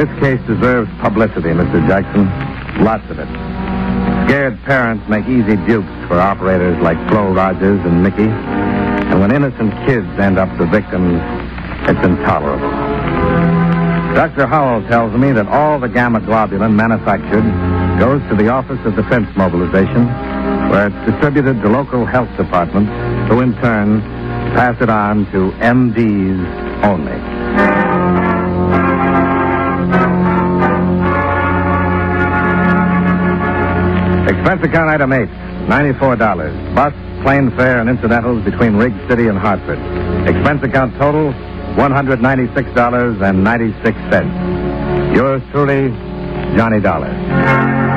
This case deserves publicity, Mr. Jackson. Lots of it. Scared parents make easy dupes for operators like Flo Rogers and Mickey. And when innocent kids end up the victims, it's intolerable. Dr. Howell tells me that all the gamma globulin manufactured goes to the Office of Defense Mobilization, where it's distributed to local health departments, who in turn pass it on to MDs only. Expense account item 8, $94. Bus, plane fare, and incidentals between Riggs City and Hartford. Expense account total, $196.96. Yours truly, Johnny Dollar.